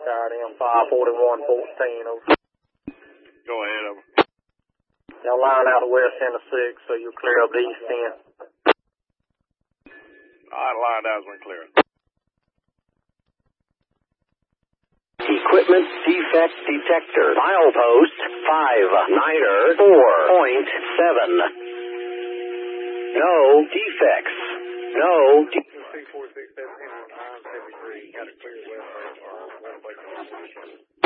Goddamn 541-14. Go ahead, over. Y'all line out the west end of 6, so you'll clear up the east end. All right, line down's been clear. Equipment defect detector. Milepost 59er 4.7. No defects. No defects. 246, 973. Got it clear west.